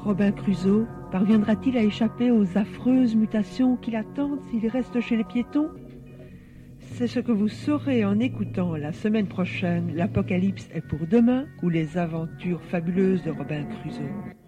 Robin Crusoe parviendra-t-il à échapper aux affreuses mutations qui l'attendent s'il reste chez les piétons? C'est ce que vous saurez en écoutant la semaine prochaine l'Apocalypse est pour demain ou les aventures fabuleuses de Robin Crusoe.